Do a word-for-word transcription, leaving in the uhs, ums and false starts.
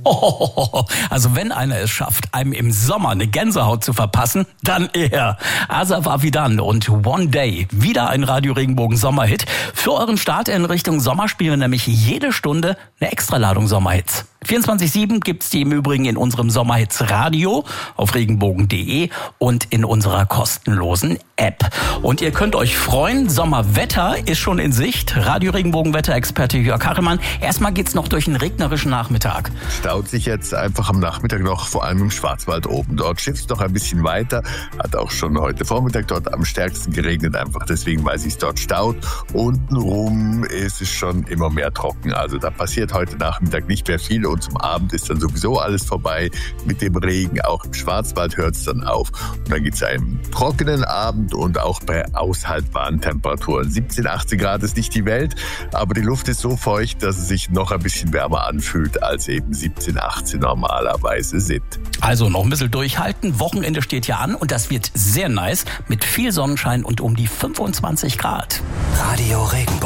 Also wenn einer es schafft, einem im Sommer eine Gänsehaut zu verpassen, dann er. Asaf Avidan und One Day. Wieder ein Radio Regenbogen Sommerhit. Für euren Start in Richtung Sommer spielen wir nämlich jede Stunde eine Extraladung Sommerhits. vierundzwanzig sieben gibt's die im Übrigen in unserem Sommerhits Radio auf regenbogen punkt de und in unserer kostenlosen App. Und ihr könnt euch freuen, Sommerwetter ist schon in Sicht. Radio Regenbogen Wetterexperte Jörg Kachelmann. Erstmal geht's noch durch einen regnerischen Nachmittag. Staut sich jetzt einfach am Nachmittag noch, vor allem im Schwarzwald oben. Dort schifft es noch ein bisschen weiter. Hat auch schon heute Vormittag dort am stärksten geregnet, einfach deswegen, weil sich dort staut. Untenrum ist es schon immer mehr trocken. Also da passiert heute Nachmittag nicht mehr viel und zum Abend ist dann sowieso alles vorbei mit dem Regen. Auch im Schwarzwald hört es dann auf. Und dann gibt es einen trockenen Abend und auch bei aushaltbaren Temperaturen. siebzehn, achtzehn Grad ist nicht die Welt, aber die Luft ist so feucht, dass es sich noch ein bisschen wärmer anfühlt, als eben siebzehn, achtzehn normalerweise sind. Also noch ein bisschen durchhalten. Wochenende steht ja an und das wird sehr nice mit viel Sonnenschein und um die fünfundzwanzig Grad. Radio Regenbogen.